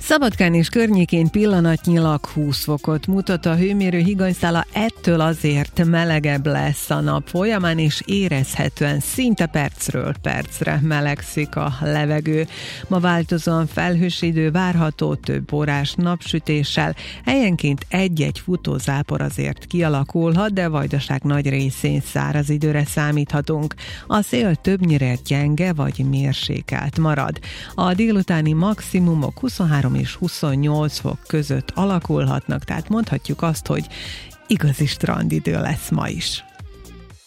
Szabadkán és környékén pillanatnyilag 20 fokot mutat a hőmérő higanyszála, ettől azért melegebb lesz a nap folyamán, és érezhetően szinte percről percre melegszik a levegő. Ma változóan felhős idő várható, több órás napsütéssel, helyenként egy-egy futózápor azért kialakulhat, de Vajdaság nagy részén száraz időre számíthatunk. A szél többnyire gyenge vagy mérsékelt marad. A délutáni maximumok 23 és 28 fok között alakulhatnak, tehát mondhatjuk azt, hogy igazi strandidő lesz ma is.